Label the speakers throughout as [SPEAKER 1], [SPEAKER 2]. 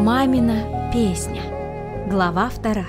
[SPEAKER 1] Мамина песня. Глава 2.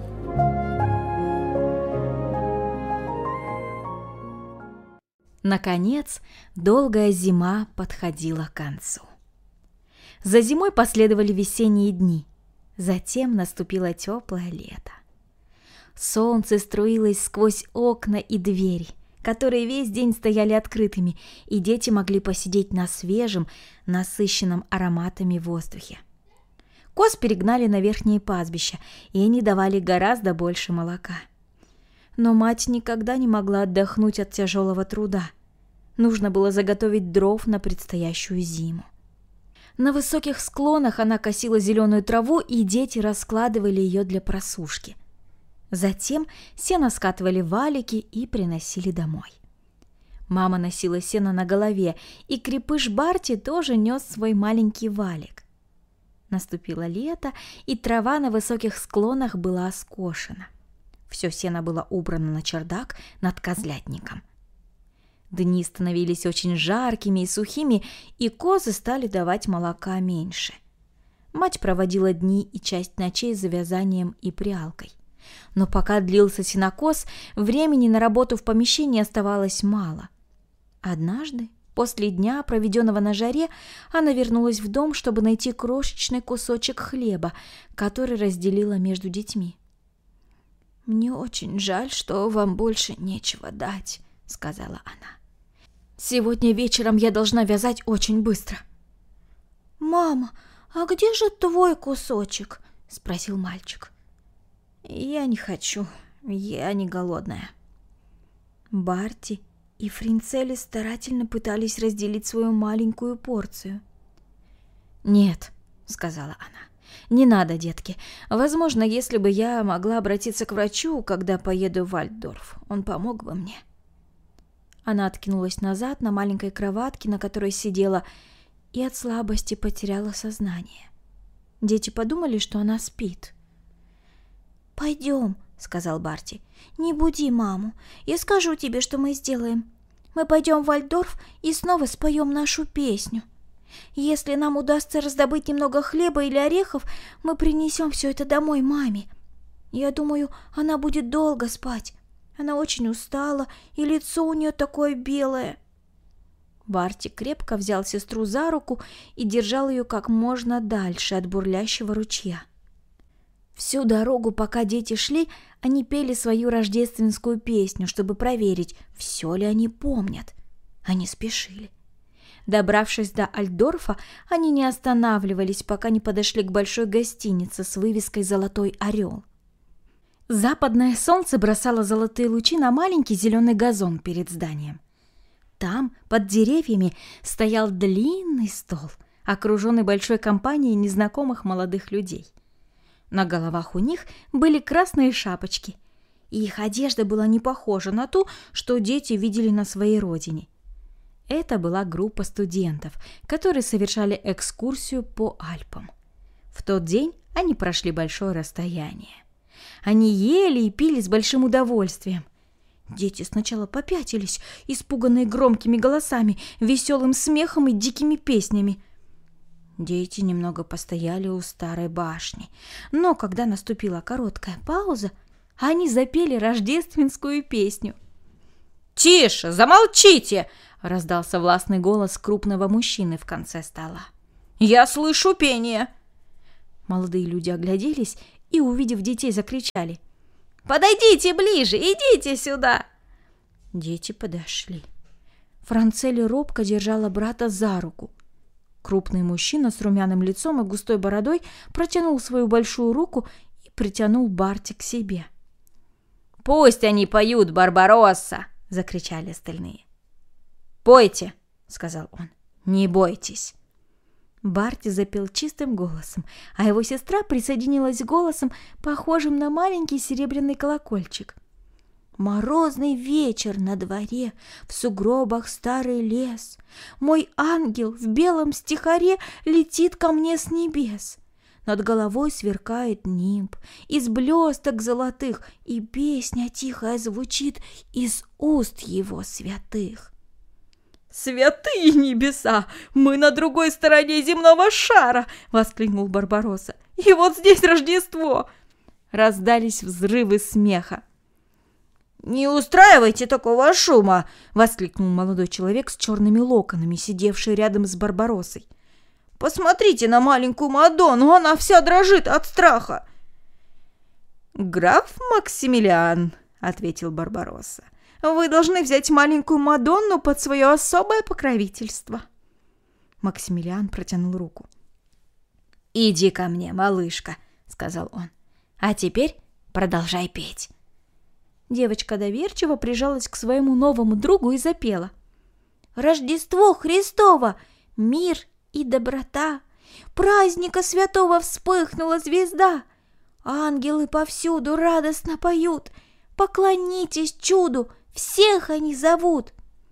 [SPEAKER 1] Наконец, долгая зима подходила к концу. За зимой последовали весенние дни. Затем наступило теплое лето. Солнце струилось сквозь окна и двери, которые весь день стояли открытыми, и дети могли посидеть на свежем, насыщенном ароматами воздухе. Коз перегнали на верхние пастбища, и они давали гораздо больше молока. Но мать никогда не могла отдохнуть от тяжелого труда. Нужно было заготовить дров на предстоящую зиму. На высоких склонах она косила зеленую траву, и дети раскладывали ее для просушки. Затем сено скатывали в валики и приносили домой. Мама носила сено на голове, и крепыш Барти тоже нес свой маленький валик. Наступило лето, и трава на высоких склонах была скошена. Все сено было убрано на чердак над козлятником. Дни становились очень жаркими и сухими, и козы стали давать молока меньше. Мать проводила дни и часть ночей за вязанием и прялкой. Но пока длился сенокос, времени на работу в помещении оставалось мало. Однажды, после дня, проведенного на жаре, она вернулась в дом, чтобы найти крошечный кусочек хлеба, который разделила между детьми. «Мне очень жаль, что вам больше нечего дать», — сказала она. «Сегодня вечером я должна вязать очень быстро». «Мама, а где же твой кусочек?» — спросил мальчик. «Я не хочу, я не голодная». Барти и Фринцелли старательно пытались разделить свою маленькую порцию. «Нет», — сказала она, — «не надо, детки. Возможно, если бы я могла обратиться к врачу, когда поеду в Вальдорф, он помог бы мне». Она откинулась назад на маленькой кроватке, на которой сидела, и от слабости потеряла сознание. Дети подумали, что она спит. «Пойдем», — сказал Барти. «Не буди маму. Я скажу тебе, что мы сделаем. Мы пойдем в Вальдорф и снова споем нашу песню. Если нам удастся раздобыть немного хлеба или орехов, мы принесем все это домой маме. Я думаю, она будет долго спать. Она очень устала, и лицо у нее такое белое». Барти крепко взял сестру за руку и держал ее как можно дальше от бурлящего ручья. Всю дорогу, пока дети шли, они пели свою рождественскую песню, чтобы проверить, все ли они помнят. Они спешили. Добравшись до Альдорфа, они не останавливались, пока не подошли к большой гостинице с вывеской «Золотой орел». Западное солнце бросало золотые лучи на маленький зеленый газон перед зданием. Там, под деревьями, стоял длинный стол, окруженный большой компанией незнакомых молодых людей. На головах у них были красные шапочки, и их одежда была не похожа на ту, что дети видели на своей родине. Это была группа студентов, которые совершали экскурсию по Альпам. В тот день они прошли большое расстояние. Они ели и пили с большим удовольствием. Дети сначала попятились, испуганные громкими голосами, веселым смехом и дикими песнями. Дети немного постояли у старой башни, но когда наступила короткая пауза, они запели рождественскую песню. «Тише, замолчите!» — раздался властный голос крупного мужчины в конце стола. «Я слышу пение!» Молодые люди огляделись и, увидев детей, закричали: «Подойдите ближе, идите сюда!» Дети подошли. Францелли робко держала брата за руку. Крупный мужчина с румяным лицом и густой бородой протянул свою большую руку и притянул Барти к себе. «Пусть они поют, Барбаросса!» — закричали остальные. «Пойте!» — сказал он. «Не бойтесь!» Барти запел чистым голосом, а его сестра присоединилась голосом, похожим на маленький серебряный колокольчик. Морозный вечер на дворе, в сугробах старый лес. Мой ангел в белом стихаре летит ко мне с небес. Над головой сверкает нимб из блесток золотых, и песня тихая звучит из уст его святых.
[SPEAKER 2] «Святые небеса! Мы на другой стороне земного шара!» — воскликнул Барбаросса. «И вот здесь Рождество!» Раздались взрывы смеха. «Не устраивайте такого шума!» — воскликнул молодой человек с черными локонами, сидевший рядом с Барбароссой. «Посмотрите на маленькую Мадонну, она вся дрожит от страха!» «Граф Максимилиан», — ответил Барбаросса, — «вы должны взять маленькую Мадонну под свое особое покровительство». Максимилиан протянул руку. «Иди ко мне, малышка», — сказал он. «А теперь продолжай петь». Девочка доверчиво прижалась к своему новому другу и запела.
[SPEAKER 1] «Рождество Христово, мир и доброта, праздника святого вспыхнула звезда. Ангелы повсюду радостно поют, поклонитесь чуду, всех они зовут».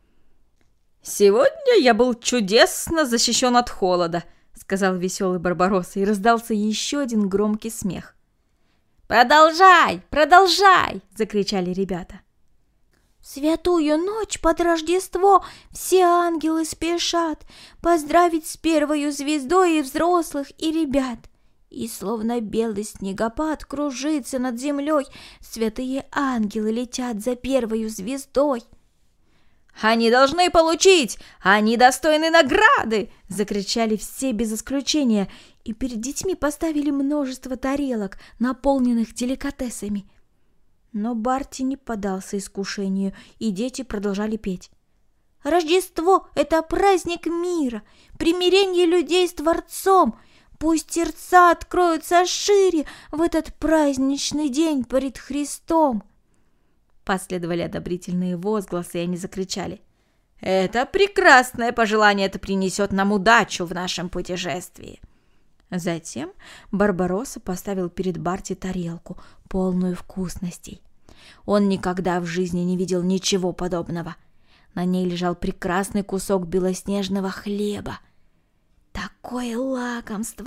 [SPEAKER 2] «Сегодня я был чудесно защищен от холода», — сказал веселый Барбаросса, и раздался еще один громкий смех. «Продолжай, продолжай!» — закричали ребята.
[SPEAKER 1] В святую ночь под Рождество все ангелы спешат поздравить с первою звездой и взрослых, и ребят. И словно белый снегопад кружится над землей, святые ангелы летят за первою звездой.
[SPEAKER 2] «Они должны получить! Они достойны награды!» — закричали все без исключения, и перед детьми поставили множество тарелок, наполненных деликатесами. Но Барти не поддался искушению, и дети продолжали петь.
[SPEAKER 1] «Рождество — это праздник мира, примирение людей с Творцом. Пусть сердца откроются шире в этот праздничный день перед Христом».
[SPEAKER 2] Последовали одобрительные возгласы, и они закричали: «Это прекрасное пожелание, это принесет нам удачу в нашем путешествии». Затем Барбаросса поставил перед Барти тарелку, полную вкусностей. Он никогда в жизни не видел ничего подобного. На ней лежал прекрасный кусок белоснежного хлеба. Такое лакомство!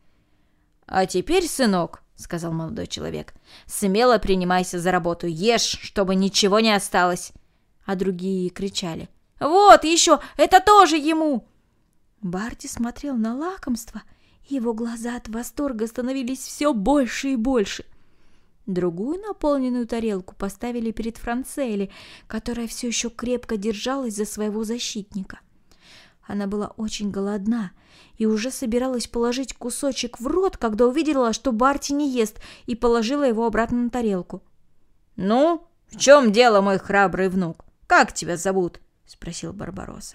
[SPEAKER 2] «А теперь, сынок, — сказал молодой человек, — смело принимайся за работу, ешь, чтобы ничего не осталось». А другие кричали: «Вот еще, это тоже ему!» Барти смотрел на лакомство, и его глаза от восторга становились все больше и больше. Другую наполненную тарелку поставили перед Францелли, которая все еще крепко держалась за своего защитника. Она была очень голодна и уже собиралась положить кусочек в рот, когда увидела, что Барти не ест, и положила его обратно на тарелку. «Ну, в чем дело, мой храбрый внук? Как тебя зовут?» — спросил Барбаросса.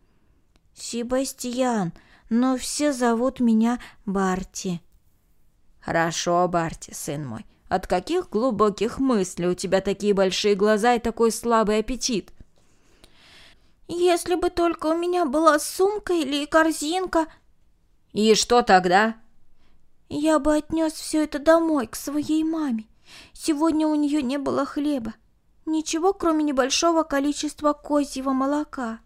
[SPEAKER 1] «Себастьян, но все зовут меня Барти».
[SPEAKER 2] «Хорошо, Барти, сын мой. От каких глубоких мыслей у тебя такие большие глаза и такой слабый аппетит?»
[SPEAKER 1] «Если бы только у меня была сумка или корзинка».
[SPEAKER 2] «И что тогда?»
[SPEAKER 1] «Я бы отнес все это домой, к своей маме. Сегодня у нее не было хлеба. Ничего, кроме небольшого количества козьего молока».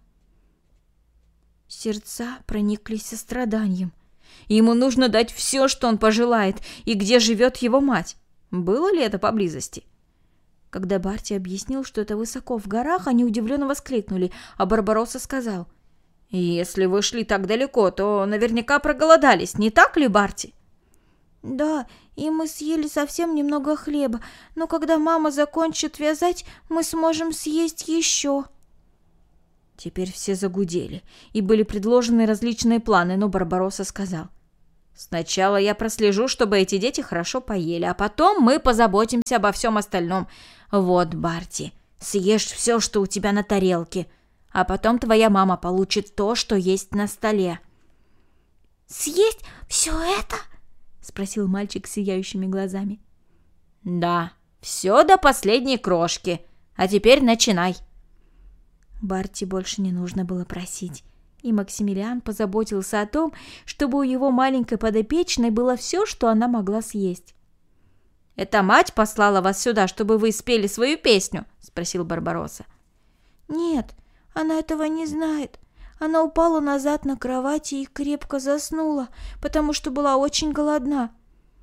[SPEAKER 2] Сердца прониклись состраданием. Ему нужно дать все, что он пожелает, и где живет его мать. Было ли это поблизости? Когда Барти объяснил, что это высоко в горах, они удивленно воскликнули, а Барбаросса сказал: «Если вы шли так далеко, то наверняка проголодались, не так ли, Барти?»
[SPEAKER 1] «Да, и мы съели совсем немного хлеба, но когда мама закончит вязать, мы сможем съесть еще».
[SPEAKER 2] Теперь все загудели, и были предложены различные планы, но Барбаросса сказал: «Сначала я прослежу, чтобы эти дети хорошо поели, а потом мы позаботимся обо всем остальном. Вот, Барти, съешь все, что у тебя на тарелке, а потом твоя мама получит то, что есть на столе».
[SPEAKER 1] «Съесть все это?»
[SPEAKER 2] — спросил мальчик с сияющими глазами. «Да, все до последней крошки. А теперь начинай». Барти больше не нужно было просить, и Максимилиан позаботился о том, чтобы у его маленькой подопечной было все, что она могла съесть. «Это мать послала вас сюда, чтобы вы спели свою песню?» — спросил Барбаросса.
[SPEAKER 1] «Нет, она этого не знает. Она упала назад на кровати и крепко заснула, потому что была очень голодна.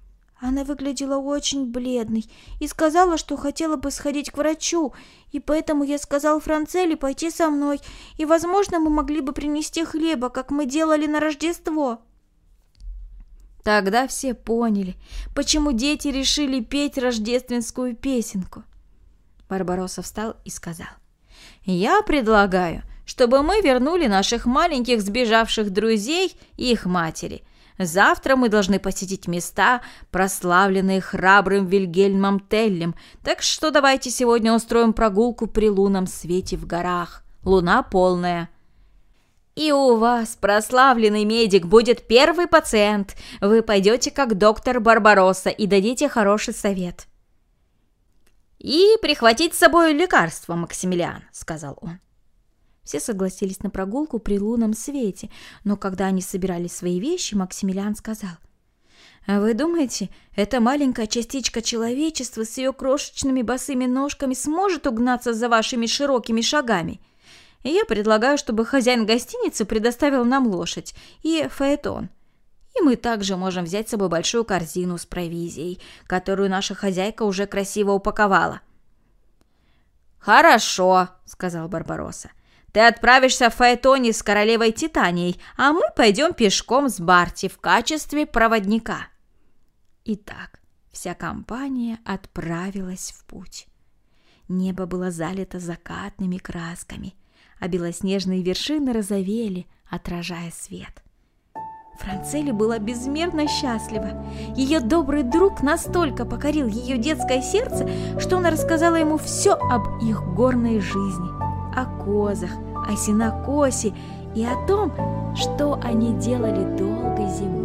[SPEAKER 1] Она выглядела очень бледной и сказала, что хотела бы сходить к врачу, и поэтому я сказал Францелле пойти со мной, и, возможно, мы могли бы принести хлеба, как мы делали на Рождество».
[SPEAKER 2] Тогда все поняли, почему дети решили петь рождественскую песенку. Барбаросса встал и сказал: «Я предлагаю, чтобы мы вернули наших маленьких сбежавших друзей и их матери. Завтра мы должны посетить места, прославленные храбрым Вильгельмом Теллем, так что давайте сегодня устроим прогулку при лунном свете в горах. Луна полная. И у вас, прославленный медик, будет первый пациент. Вы пойдете как доктор Барбаросса и дадите хороший совет». «И прихватить с собой лекарство, Максимилиан», — сказал он.
[SPEAKER 1] Все согласились на прогулку при лунном свете, но когда они собирали свои вещи, Максимилиан сказал:
[SPEAKER 2] «А вы думаете, эта маленькая частичка человечества с ее крошечными босыми ножками сможет угнаться за вашими широкими шагами? И я предлагаю, чтобы хозяин гостиницы предоставил нам лошадь и фаэтон. И мы также можем взять с собой большую корзину с провизией, которую наша хозяйка уже красиво упаковала». «Хорошо», — сказал Барбаросса. «Ты отправишься в фаэтоне с королевой Титанией, а мы пойдем пешком с Барти в качестве проводника». Итак, вся компания отправилась в путь. Небо было залито закатными красками, а белоснежные вершины розовели, отражая свет. Францелли была безмерно счастлива. Ее добрый друг настолько покорил ее детское сердце, что она рассказала ему все об их горной жизни, о козах, о сенокосе и о том, что они делали долгой зимой.